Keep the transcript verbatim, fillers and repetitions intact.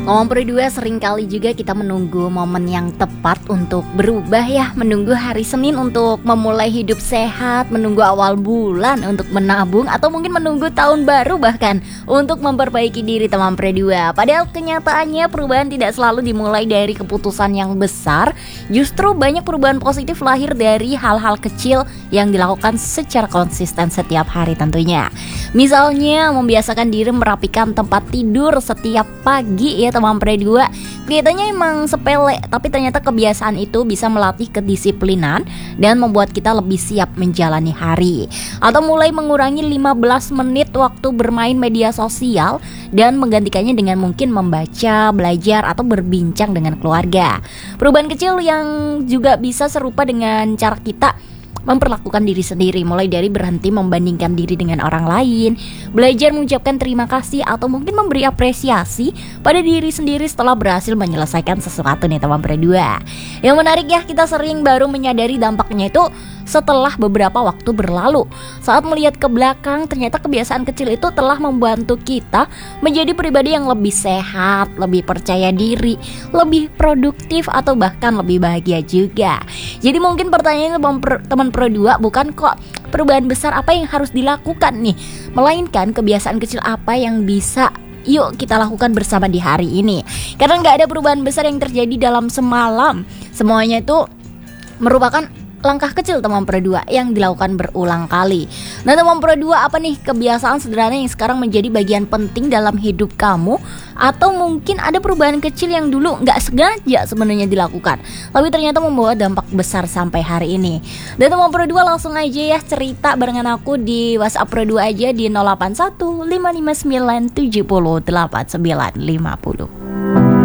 Ngomong berdua, sering kali juga kita menunggu momen yang tepat untuk berubah ya. Menunggu hari Senin untuk memulai hidup sehat, menunggu awal bulan untuk menabung, atau mungkin menunggu tahun baru bahkan untuk memperbaiki diri teman berdua. Padahal kenyataannya perubahan tidak selalu dimulai dari keputusan yang besar. Justru banyak perubahan positif lahir dari hal-hal kecil yang dilakukan secara konsisten setiap hari tentunya. Misalnya membiasakan diri merapikan tempat tidur setiap pagi ya teman berdua. Kelihatannya emang sepele, tapi ternyata kebiasaan itu bisa melatih kedisiplinan dan membuat kita lebih siap menjalani hari. Atau mulai mengurangi lima belas menit waktu bermain media sosial dan menggantikannya dengan mungkin membaca, belajar, atau berbincang dengan keluarga. Perubahan kecil yang juga bisa serupa dengan cara kita memperlakukan diri sendiri, mulai dari berhenti membandingkan diri dengan orang lain, belajar mengucapkan terima kasih, atau mungkin memberi apresiasi pada diri sendiri setelah berhasil menyelesaikan sesuatu nih teman berdua. Yang menarik ya, kita sering baru menyadari dampaknya itu setelah beberapa waktu berlalu. Saat melihat ke belakang, ternyata kebiasaan kecil itu telah membantu kita menjadi pribadi yang lebih sehat, lebih percaya diri, lebih produktif, atau bahkan lebih bahagia juga. Jadi mungkin pertanyaannya teman berdua bukan kok perubahan besar apa yang harus dilakukan nih, melainkan kebiasaan kecil apa yang bisa yuk kita lakukan bersama di hari ini. Karena gak ada perubahan besar yang terjadi dalam semalam. Semuanya itu merupakan langkah kecil teman berdua yang dilakukan berulang kali. Nah teman berdua, apa nih kebiasaan sederhana yang sekarang menjadi bagian penting dalam hidup kamu? Atau mungkin ada perubahan kecil yang dulu gak sengaja sebenarnya dilakukan, tapi ternyata membawa dampak besar sampai hari ini. Dan teman berdua, langsung aja ya cerita barengan aku di WhatsApp berdua aja di nol delapan satu lima lima sembilan tujuh nol delapan sembilan lima nol.